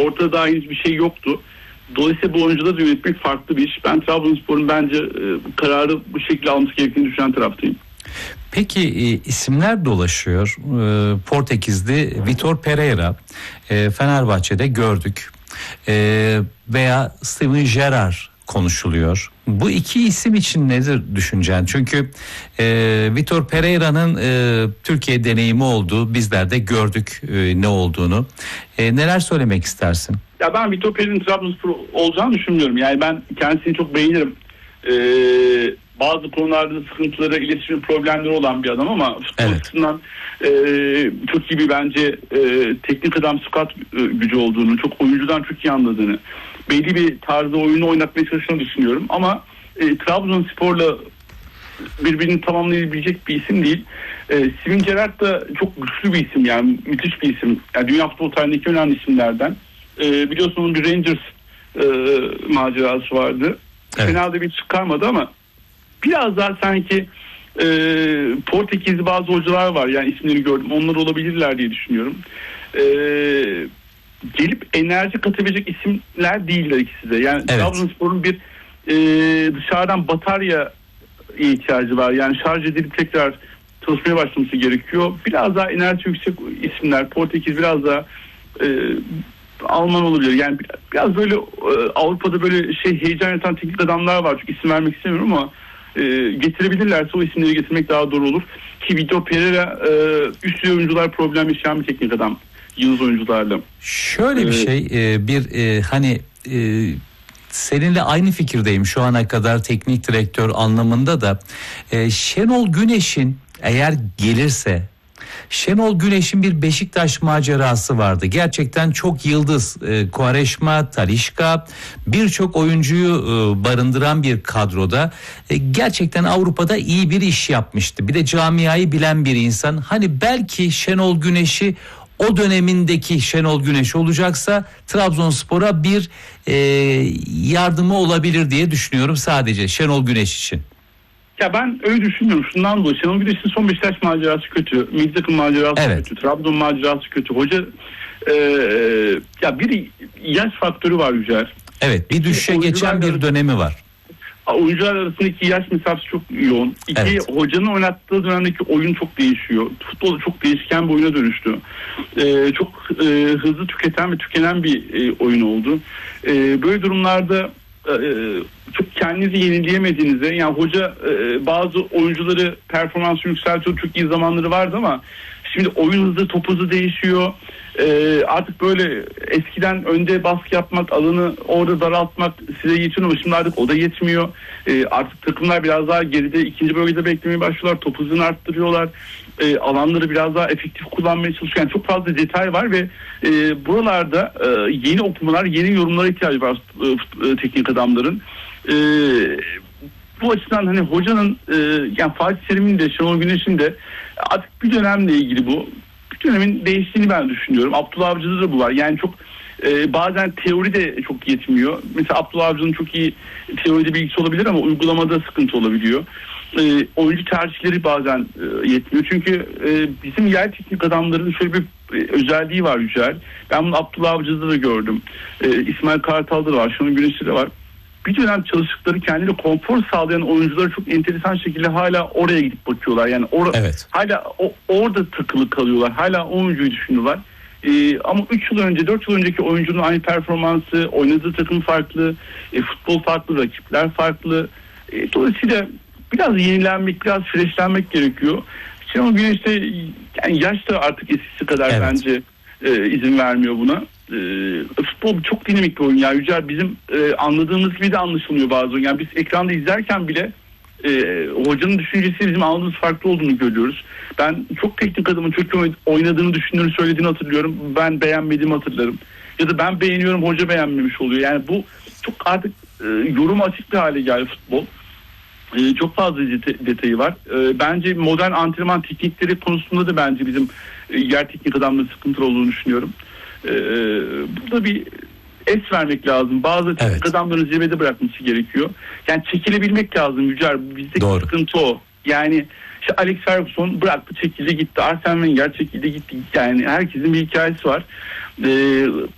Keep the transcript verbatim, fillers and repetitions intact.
ortada daha henüz bir şey yoktu. Dolayısıyla bu oyuncuları da yönetmek farklı bir iş. Ben Trabzonspor'un bence e, kararı bu şekilde alması gerektiğini düşünen taraftayım. Peki e, isimler dolaşıyor. E, Portekizli Vitor Pereira e, Fenerbahçe'de gördük. E, veya Steven Gerrard konuşuluyor. Bu iki isim için nedir düşüncen? Çünkü e, Vitor Pereira'nın e, Türkiye deneyimi olduğu, bizler de gördük e, ne olduğunu. E, neler söylemek istersin? Ya ben Vitor Pereira'nın Trabzonspor olacağını düşünmüyorum. Yani ben kendisini çok beğenirim. Ee, bazı konularda sıkıntıları, iletişim problemleri olan bir adam ama futbol evet. açısından e, çok iyi bir bence e, teknik adam, scout e, gücü olduğunu, çok oyuncudan çok iyi anladığını, belli bir tarzda oyunu oynatmaya çalıştığını düşünüyorum. Ama e, Trabzonspor'la birbirini tamamlayabilecek bir isim değil. E, Steven Gerrard da çok güçlü bir isim, yani müthiş bir isim. Yani dünya futbol tarihindeki önemli isimlerden. E, biliyorsunuz bir Rangers e, macerası vardı. Evet. Fena da bir çıkarmadı ama biraz daha sanki e, Portekizli bazı hocalar var. Yani isimleri gördüm. Onlar olabilirler diye düşünüyorum. E, gelip enerji katabilecek isimler değiller ikisi de. Yani evet. Trabzonspor'un bir e, dışarıdan batarya ihtiyacı var. Yani şarj edilip tekrar çalışmaya başlaması gerekiyor. Biraz daha enerji yüksek isimler. Portekiz biraz daha e, Alman olabilir. Yani biraz böyle e, Avrupa'da böyle şey heyecan yaratan teknik adamlar var. Çünkü isim vermek istemiyorum ama e, getirebilirlerse o isimleri getirmek daha doğru olur. Ki Vitor Pereira e, üst oyuncular problem yaşayan bir teknik adam. Yıldız oyuncularla. Şöyle bir şey e, bir e, hani e, seninle aynı fikirdeyim şu ana kadar teknik direktör anlamında da e, Şenol Güneş'in eğer gelirse Şenol Güneş'in bir Beşiktaş macerası vardı. Gerçekten çok yıldız, e, Quaresma, Talisca, birçok oyuncuyu e, barındıran bir kadroda e, gerçekten Avrupa'da iyi bir iş yapmıştı. Bir de camiayı bilen bir insan. Hani belki Şenol Güneş'i o dönemindeki Şenol Güneş olacaksa Trabzonspor'a bir e, yardımı olabilir diye düşünüyorum sadece Şenol Güneş için. Ya ben öyle düşünmüyorum. Şundan dolayı Şenol Güneş'in son Beşiktaş macerası kötü. Milli takım macerası evet. kötü. Trabzon macerası kötü. Hoca e, ya bir yaş faktörü var Yücel. Evet, bir düşüşe geçen bir dönemi var. Oyuncular arasındaki yaş mesafesi çok yoğun. İki, evet. hocanın oynattığı dönemdeki oyun çok değişiyor. Futbol çok değişken bir oyuna dönüştü. Ee, çok e, hızlı tüketen ve tükenen bir e, oyun oldu. E, böyle durumlarda e, çok kendinizi yenileyemediğinizde, yani hoca e, bazı oyuncuları performansı yükseltiyor, çok iyi zamanları vardı ama şimdi oyun hızı, top hızı değişiyor. Ee, artık böyle eskiden önde baskı yapmak, alanı orada daraltmak size yetiyor ama şimdi artık o da yetmiyor. Ee, artık takımlar biraz daha geride, ikinci bölgede beklemeye başlıyorlar, top hızını arttırıyorlar, ee, alanları biraz daha efektif kullanmaya çalışıyor. Yani çok fazla detay var ve e, buralarda e, yeni okumalar, yeni yorumlara ihtiyacı var e, teknik adamların. E, bu açıdan hani hocanın e, yani Fatih Terim'in de Şenol Güneş'in de artık bir dönemle ilgili bu. Dönemin değiştiğini ben düşünüyorum. Abdullah Avcı'da da bu var. Yani çok e, bazen teori de çok yetmiyor. Mesela Abdullah Avcı'nın çok iyi teoride bilgisi olabilir ama uygulamada sıkıntı olabiliyor. E, oyuncu tercihleri bazen e, yetmiyor. Çünkü e, bizim yer teknik adamların şöyle bir e, özelliği var Yücel. Ben bunu Abdullah Avcı'da da gördüm. E, İsmail Kartal'da da var. Şenol Güneş'te de var. Bir dönem çalıştıkları, kendine konfor sağlayan oyuncular çok enteresan şekilde hala oraya gidip bakıyorlar. Yani or- evet. hala o, orada takılı kalıyorlar. Hala o oyuncuyu düşünüyorlar. Ee, ama üç yıl önce, dört yıl önceki oyuncunun aynı performansı, oynadığı takım farklı, e, futbol farklı, rakipler farklı. E, dolayısıyla biraz yenilenmek, biraz freshlenmek gerekiyor. Şenol Güneş'te yani yaş da artık eskisi kadar evet. bence e, izin vermiyor buna. E, futbol çok dinamik bir oyun ya Yücel, bizim e, anladığımız gibi de anlaşılmıyor bazen. Yani biz ekranda izlerken bile e, hocanın düşüncesi bizim anladığımız farklı olduğunu görüyoruz. Ben çok teknik adamın çok oynadığını düşündüğünü söylediğini hatırlıyorum. Ben beğenmediğimi hatırlarım. Ya da ben beğeniyorum, hoca beğenmemiş oluyor. Yani bu çok artık e, yorum açık bir hale geldi futbol. E, çok fazla det- detayı var. E, bence modern antrenman teknikleri konusunda da bence bizim e, yer teknik adamların sıkıntılı olduğunu düşünüyorum. Ee, burada bir es vermek lazım. Bazı evet. adamların zirvede bırakması gerekiyor. Yani çekilebilmek lazım Yücel. Bizdeki Doğru. sıkıntı o. Yani işte Alex Ferguson bıraktı, çekildi gitti. Arsene Wenger çekildi gitti. Yani herkesin bir hikayesi var. Ee,